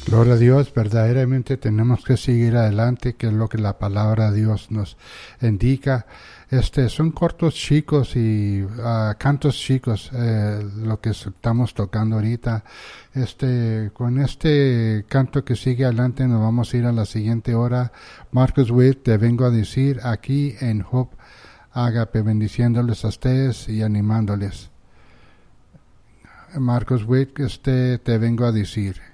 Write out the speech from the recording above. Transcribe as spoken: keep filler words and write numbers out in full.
Gloria a Dios, verdaderamente tenemos que seguir adelante, que es lo que la palabra de Dios nos indica. Este, son cortos chicos y uh, cantos chicos, eh, lo que estamos tocando ahorita. Este, con este canto que sigue adelante nos vamos a ir a la siguiente hora. Marcus Witt, te vengo a decir aquí en Hope Agape, bendiciéndoles a ustedes y animándoles. Marcus Witt, este, te vengo a decir.